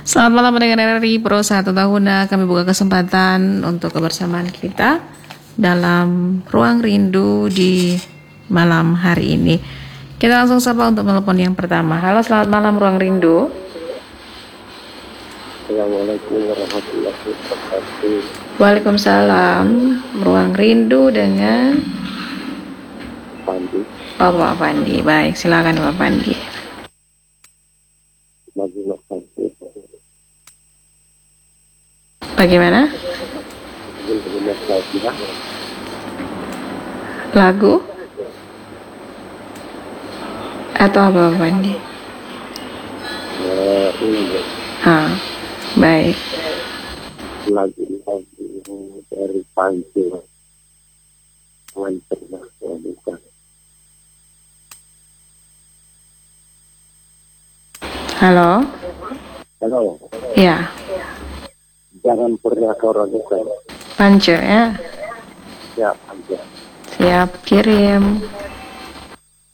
Selamat malam pendengar RRI Pro 1 Tahuna. Kami buka kesempatan untuk kebersamaan kita dalam Ruang Rindu di malam hari ini. Kita langsung sapa untuk telepon yang pertama. Halo, selamat malam Ruang Rindu. Assalamualaikum warahmatullahi wabarakatuh. Waalaikumsalam. Ruang Rindu dengan Pandi, Bapak Pandi. Baik, silakan Bapak Pandi. bagi Pandi, Bagaimana? bagaimana saya Lagu atau apa Bapak Pandi? ini Baik. lagi dari Panji Wanita Wanita. Halo. Halo, Ya, jangan pernah kau ragukan. Pance ya. Ya, Panji. Siap kirim.